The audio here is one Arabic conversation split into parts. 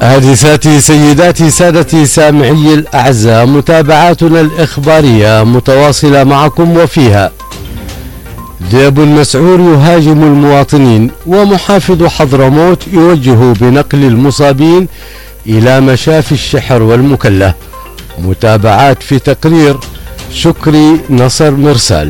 حادثاتي سيداتي سادتي سامعي الأعزاء، متابعاتنا الإخبارية متواصلة معكم، وفيها ذئب مسعور يهاجم المواطنين، ومحافظ حضرموت يوجه بنقل المصابين إلى مشافي الشحر والمكلا. متابعات في تقرير شكري نصر مرسال.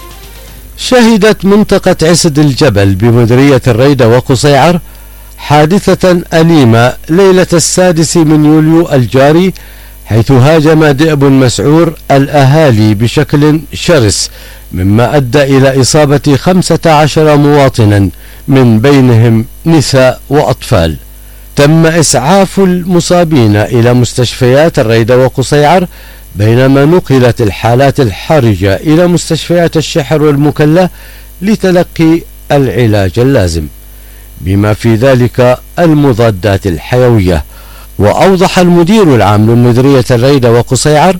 شهدت منطقة عسد الجبل بمديرية الريدة وقصيعر حادثة أليمة ليلة 6 من يوليو الجاري، حيث هاجم ذئب مسعور الأهالي بشكل شرس، مما أدى إلى إصابة 15 مواطنا من بينهم نساء وأطفال. تم إسعاف المصابين إلى مستشفيات الريدة وقصيعر، بينما نقلت الحالات الحرجة إلى مستشفيات الشحر والمكلا لتلقي العلاج اللازم، بما في ذلك المضادات الحيوية. وأوضح المدير العام لمديرية الريدة وقصيعر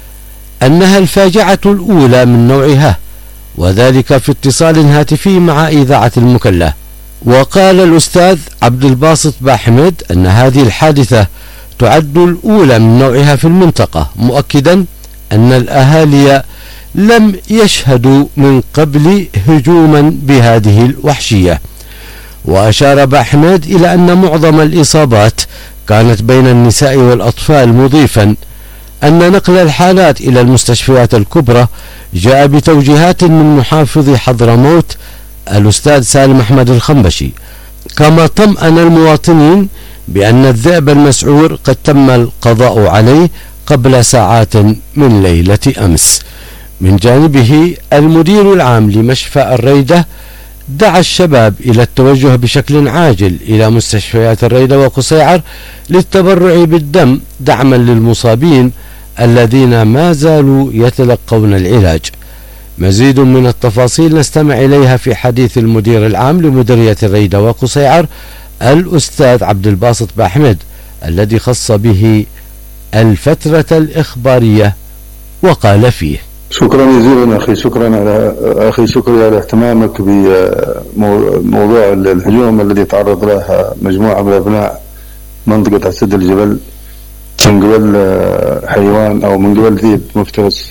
أنها الفاجعة الأولى من نوعها، وذلك في اتصال هاتفي مع إذاعة المكلا. وقال الأستاذ عبد الباسط باحمد أن هذه الحادثة تعد الأولى من نوعها في المنطقة، مؤكدا أن الأهالي لم يشهدوا من قبل هجوما بهذه الوحشية. وأشار باحمد إلى أن معظم الإصابات كانت بين النساء والأطفال، مضيفا أن نقل الحالات إلى المستشفيات الكبرى جاء بتوجيهات من محافظ حضرموت الأستاذ سالم أحمد الخنبشي. كما طمأن المواطنين بأن الذئب المسعور قد تم القضاء عليه قبل ساعات من ليلة أمس. من جانبه المدير العام لمشفى الريدة دعا الشباب إلى التوجه بشكل عاجل إلى مستشفيات الريدة وقصيعر للتبرع بالدم دعما للمصابين الذين ما زالوا يتلقون العلاج. مزيد من التفاصيل نستمع إليها في حديث المدير العام لمديرية الريدة وقصيعر الأستاذ عبد الباسط باحمد، الذي خص به الفترة الإخبارية، وقال فيه: شكرا جزيلا أخي شكري على اهتمامك بموضوع الهجوم الذي تعرض له مجموعة من أبناء منطقة عسد الجبل من قبل حيوان أو من قبل ذئب مفترس.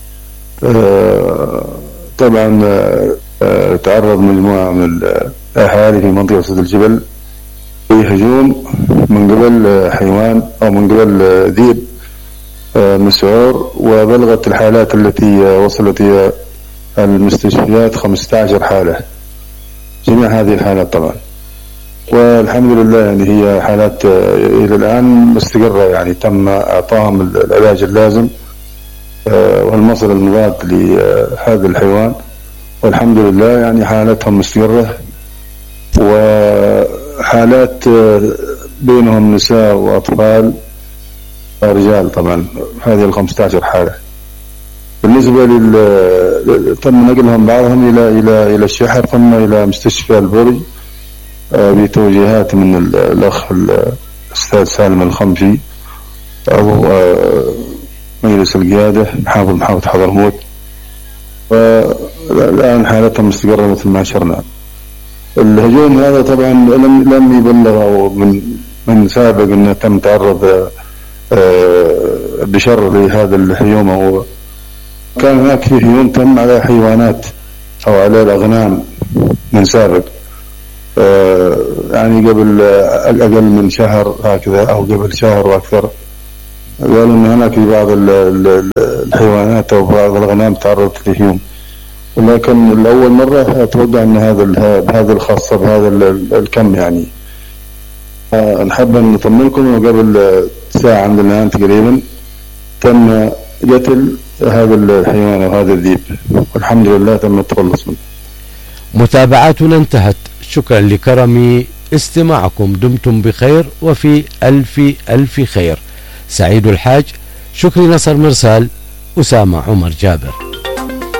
طبعا تعرض مجموعة من الأهالي في منطقة عسد الجبل لهجوم من قبل حيوان أو من قبل ذئب مسعور، وبلغت الحالات التي وصلت إلى المستشفيات 15 حالة، جميع هذه الحالات طبعا، والحمد لله يعني هي حالات إلى الآن مستقرة، يعني تم إعطاهم العلاج اللازم والمصل المضاد لهذا الحيوان، والحمد لله يعني حالتهم مستقرة، وحالات بينهم نساء وأطفال رجال طبعا، هذه 15 حالة. بالنسبة تم نقلهم بعضهم إلى الشحر، ثم إلى مستشفى البرج بتوجيهات من الأخ الأستاذ سالم الخنبشي أو مجلس القيادة محافظ حضرموت، والآن حالتهم مستقرة مثل ما أشرنا. الهجوم هذا طبعا لم يبلغ من سابق أنه تم تعرض بشر لهذا الهجوم. هو كان هناك في هجوم تم على حيوانات أو على الأغنام من سابق، يعني قبل أقل من شهر هكذا أو قبل شهر وأكثر، قالوا أن هناك في بعض الحيوانات أو بعض الأغنام تعرضت لهجوم، ولكن الأول مرة أتوقع أن هذا الخاصة بهذا الكم. يعني نحب أن نطمنكم، وقبل ساعة عندنا الآن تقريبا تم قتل هذا الحيوان وهذا الذئب، والحمد لله تم التخلص منه. متابعاتنا انتهت، شكرا لكرم استماعكم، دمتم بخير وفي ألف خير. سعيد الحاج، شكري نصر مرسال، أسامة عمر جابر.